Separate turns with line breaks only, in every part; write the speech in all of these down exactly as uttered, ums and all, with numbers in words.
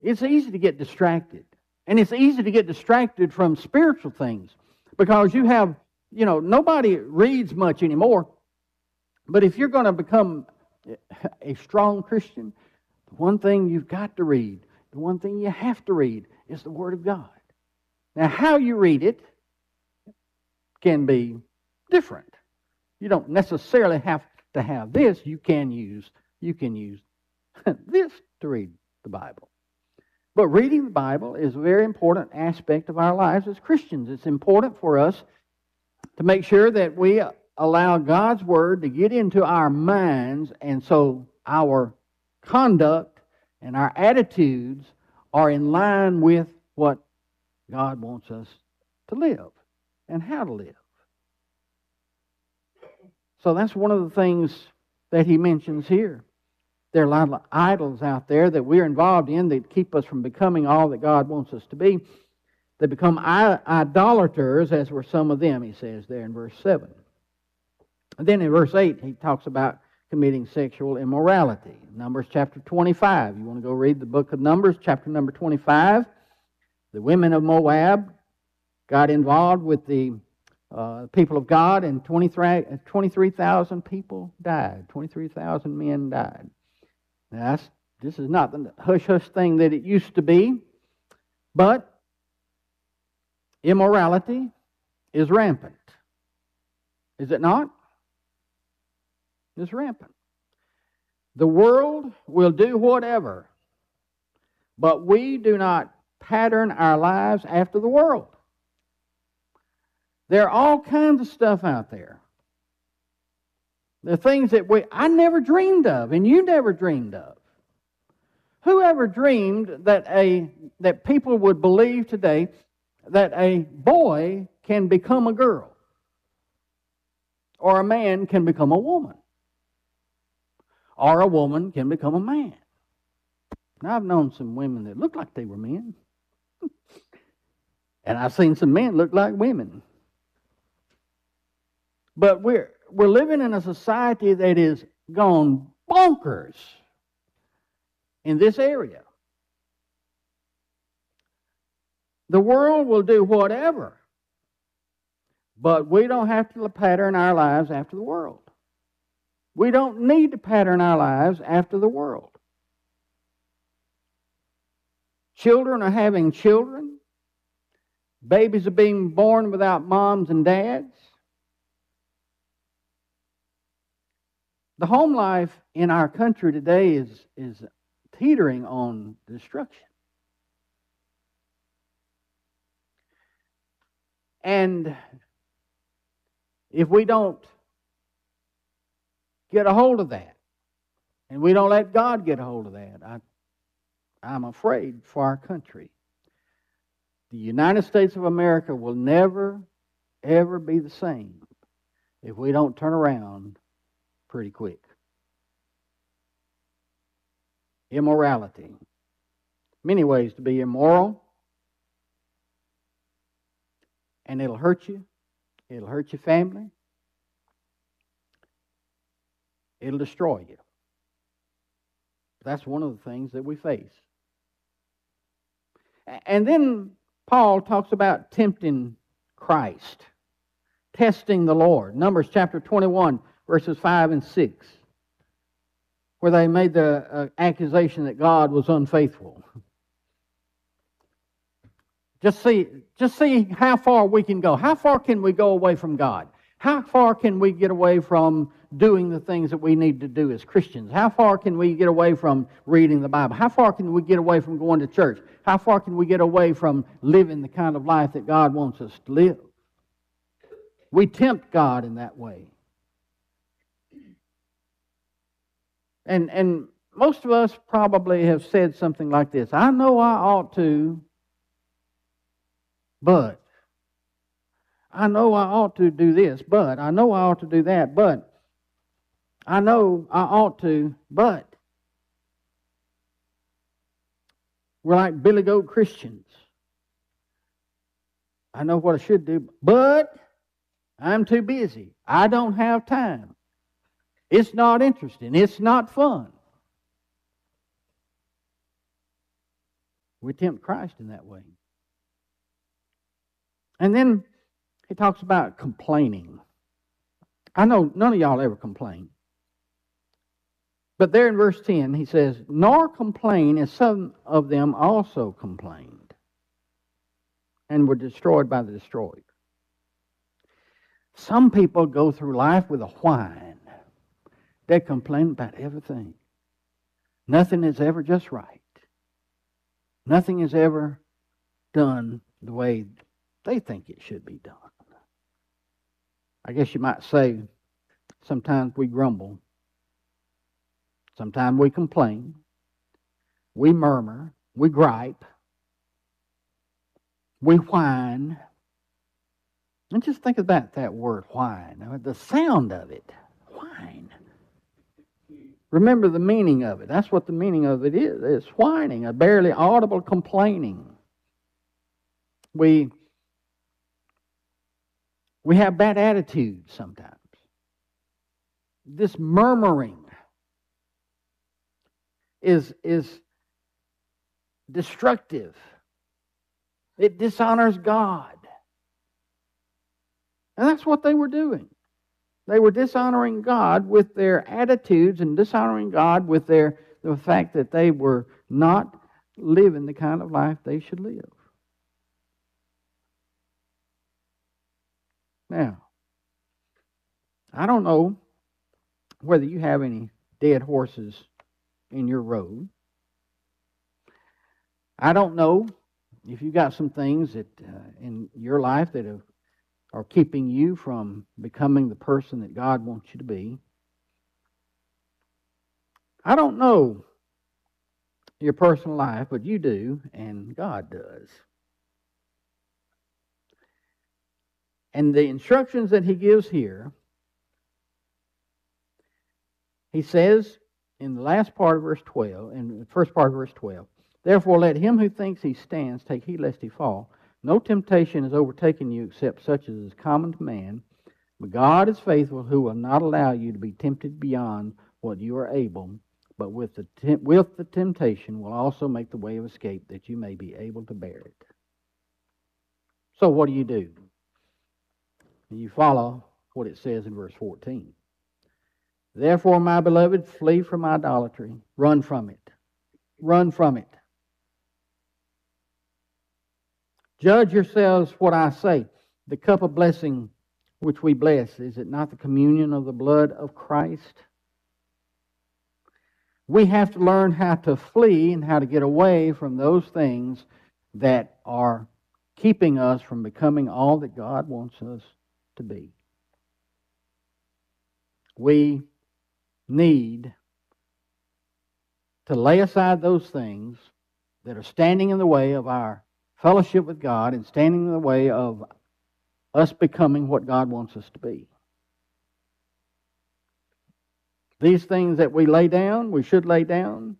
it's easy to get distracted. And it's easy to get distracted from spiritual things because you have, you know, nobody reads much anymore. But if you're going to become a strong Christian, the one thing you've got to read, the one thing you have to read is the Word of God. Now, how you read it can be different. You don't necessarily have to have this. You can use, you can use this to read the Bible. But reading the Bible is a very important aspect of our lives as Christians. It's important for us to make sure that we allow God's Word to get into our minds, and so our conduct and our attitudes are in line with what God wants us to live and how to live. So that's one of the things that he mentions here. There are a lot of idols out there that we're involved in that keep us from becoming all that God wants us to be. They become idolaters, as were some of them, he says there in verse seven. And then in verse eight, he talks about committing sexual immorality. Numbers chapter twenty-five. You want to go read the book of Numbers, chapter number twenty-five. The women of Moab got involved with the uh, people of God, and twenty-three thousand people died. twenty-three thousand men died. Now, that's, this is not the hush-hush thing that it used to be, but immorality is rampant. Is it not? It's rampant. The world will do whatever, but we do not pattern our lives after the world. There are all kinds of stuff out there. There are things that we I never dreamed of, and you never dreamed of. Whoever dreamed that a that people would believe today that a boy can become a girl, or a man can become a woman, or a woman can become a man? Now, I've known some women that looked like they were men, and I've seen some men look like women. But we're we're living in a society that is gone bonkers in this area. The world will do whatever, but we don't have to pattern our lives after the world. We don't need to pattern our lives after the world. Children are having children. Babies are being born without moms and dads. The home life in our country today is, is teetering on destruction. And if we don't get a hold of that, and we don't let God get a hold of that, I, I'm afraid for our country. The United States of America will never, ever be the same if we don't turn around pretty quick. Immorality. Many ways to be immoral. And it'll hurt you. It'll hurt your family. It'll destroy you. That's one of the things that we face. And then Paul talks about tempting Christ, testing the Lord. Numbers chapter twenty-one, verses five and six, where they made the uh, accusation that God was unfaithful. Just see, just see how far we can go. How far can we go away from God? How far can we get away from doing the things that we need to do as Christians? How far can we get away from reading the Bible? How far can we get away from going to church? How far can we get away from living the kind of life that God wants us to live? We tempt God in that way. And, and most of us probably have said something like this: I know I ought to, but. I know I ought to do this, but. I know I ought to do that, but. I know I ought to, but. We're like Billy Goat Christians. I know what I should do, but I'm too busy. I don't have time. It's not interesting. It's not fun. We tempt Christ in that way. And then he talks about complaining. I know none of y'all ever complain. But there in verse ten, he says, nor complain as some of them also complained and were destroyed by the destroyer. Some people go through life with a whine. They complain about everything. Nothing is ever just right. Nothing is ever done the way they think it should be done. I guess you might say sometimes we grumble. Sometimes we complain. We murmur. We gripe. We whine. And just think about that word, whine. The sound of it. Whine. Remember the meaning of it. That's what the meaning of it is. It's whining, a barely audible complaining. We, we have bad attitudes sometimes. This murmuring is, is destructive. It dishonors God. And that's what they were doing. They were dishonoring God with their attitudes and dishonoring God with their the fact that they were not living the kind of life they should live. Now, I don't know whether you have any dead horses in your road. I don't know if you got some things that uh, in your life that have are keeping you from becoming the person that God wants you to be. I don't know your personal life, but you do, and God does. And the instructions that he gives here, he says in the last part of verse twelve, in the first part of verse twelve, therefore let him who thinks he stands take heed lest he fall. No temptation has overtaken you except such as is common to man. But God is faithful, who will not allow you to be tempted beyond what you are able, but with the temp- with the temptation will also make the way of escape that you may be able to bear it. So what do you do? You follow what it says in verse fourteen. Therefore, my beloved, flee from idolatry. Run from it. Run from it. Judge yourselves what I say. The cup of blessing which we bless, is it not the communion of the blood of Christ? We have to learn how to flee and how to get away from those things that are keeping us from becoming all that God wants us to be. We need to lay aside those things that are standing in the way of our fellowship with God and standing in the way of us becoming what God wants us to be. These things that we lay down, we should lay down.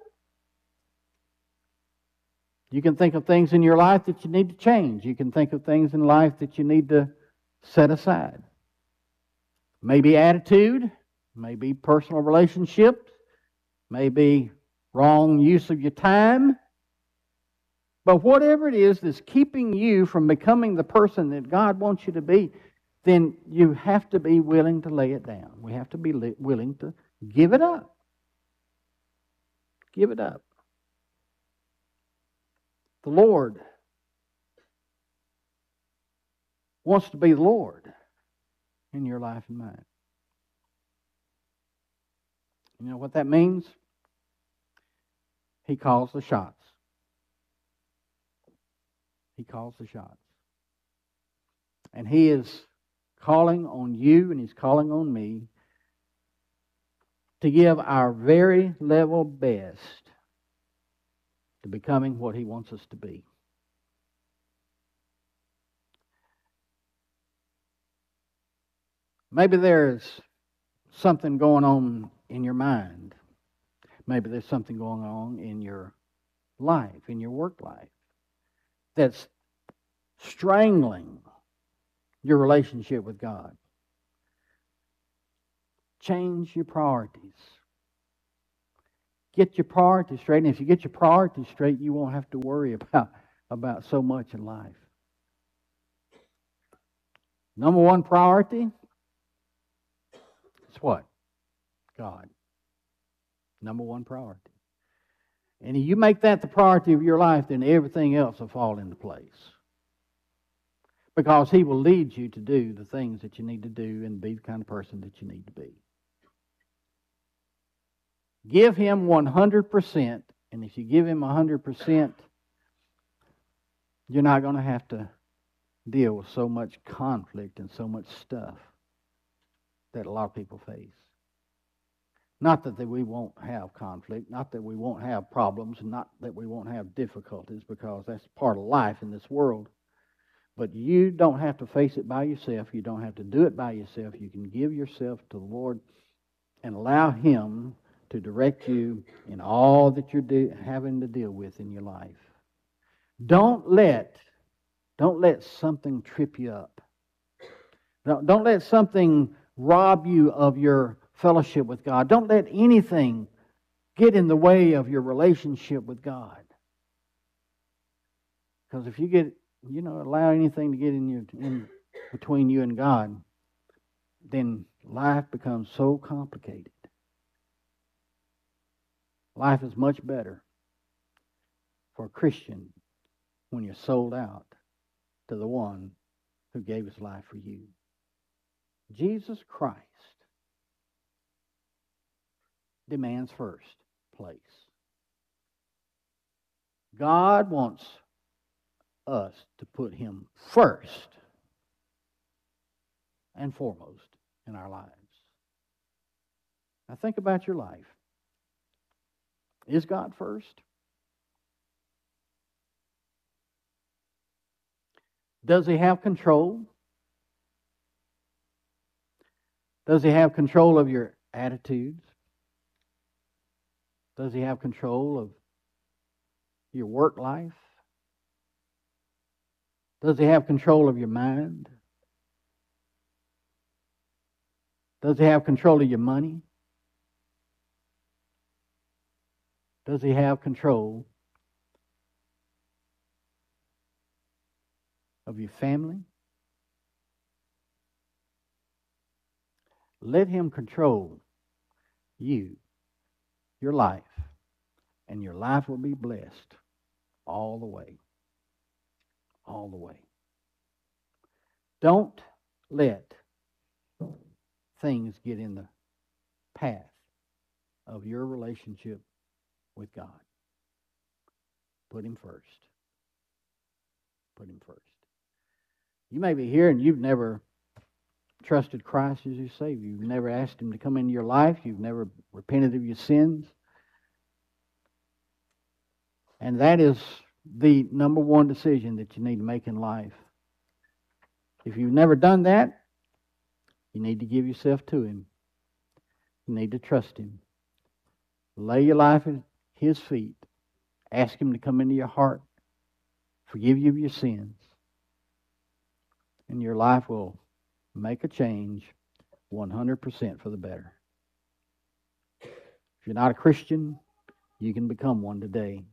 You can think of things in your life that you need to change. You can think of things in life that you need to set aside. Maybe attitude, maybe personal relationships, maybe wrong use of your time. But whatever it is that's keeping you from becoming the person that God wants you to be, then you have to be willing to lay it down. We have to be willing to give it up. Give it up. The Lord wants to be the Lord in your life and mine. You know what that means? He calls the shots. He calls the shots. And He is calling on you and He's calling on me to give our very level best to becoming what He wants us to be. Maybe there's something going on in your mind. Maybe there's something going on in your life, in your work life, that's strangling your relationship with God. Change your priorities. get your priorities straight. And if you get your priorities straight, you won't have to worry about, about so much in life. Number one priority is what? God. Number one priority. And if you make that the priority of your life, then everything else will fall into place. Because He will lead you to do the things that you need to do and be the kind of person that you need to be. Give Him one hundred percent, and if you give Him one hundred percent, you're not going to have to deal with so much conflict and so much stuff that a lot of people face. Not that we won't have conflict, not that we won't have problems, not that we won't have difficulties, because that's part of life in this world. But you don't have to face it by yourself. You don't have to do it by yourself. You can give yourself to the Lord and allow Him to direct you in all that you're do, having to deal with in your life. Don't let, don't let something trip you up. Don't, don't let something rob you of your fellowship with God. Don't let anything get in the way of your relationship with God. Because if you get, you know, allow anything to get in your in between you and God, then life becomes so complicated. Life is much better for a Christian when you're sold out to the one who gave His life for you. Jesus Christ demands first place. God wants us to put Him first and foremost in our lives. Now think about your life. Is God first? Does He have control? Does He have control of your attitudes? Does He have control of your work life? Does He have control of your mind? Does He have control of your money? Does He have control of your family? Let Him control you, your life, and your life will be blessed all the way. All the way. Don't let things get in the path of your relationship with God. Put Him first. Put Him first. You may be here and you've never trusted Christ as your Savior. You've never asked Him to come into your life. You've never repented of your sins. And that is the number one decision that you need to make in life. If you've never done that, you need to give yourself to Him. You need to trust Him. Lay your life at His feet. Ask Him to come into your heart, forgive you of your sins, and your life will make a change one hundred percent for the better. If you're not a Christian, you can become one today.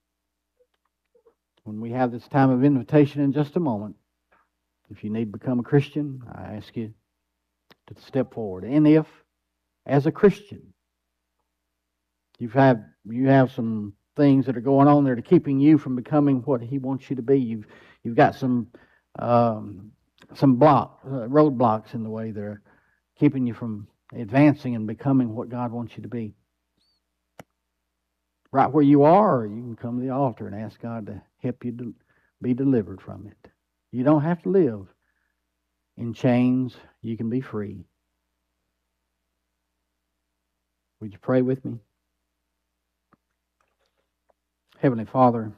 When we have this time of invitation in just a moment, if you need to become a Christian, I ask you to step forward. And if, as a Christian, you've had you have some things that are going on that are keeping you from becoming what He wants you to be, you've you've got some um, some block uh, roadblocks in the way that are keeping you from advancing and becoming what God wants you to be. Right where you are, you can come to the altar and ask God to help you to be delivered from it. You don't have to live in chains. You can be free. Would you pray with me? Heavenly Father,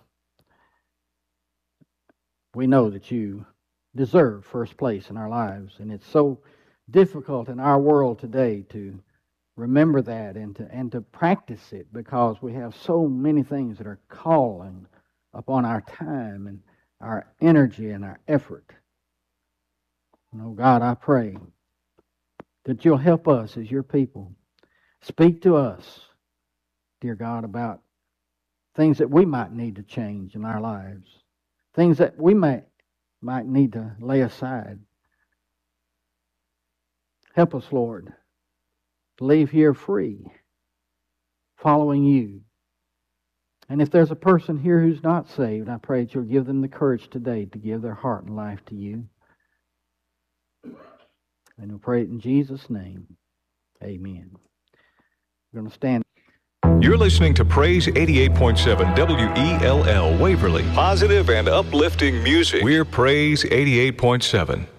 we know that You deserve first place in our lives, and it's so difficult in our world today to remember that and to and to practice it, because we have so many things that are calling upon our time and our energy and our effort. And oh God, I pray that You'll help us as Your people. Speak to us. dear God, about things that we might need to change in our lives, things that we might, might need to lay aside. Help us, Lord, to leave here free, following you. And if there's a person here who's not saved, I pray that you'll give them the courage today to give their heart and life to you. And we'll pray it in Jesus' name. Amen. We're going to stand.
You're listening to Praise eighty-eight point seven W E L L Waverly. Positive and uplifting music. We're Praise eighty-eight point seven.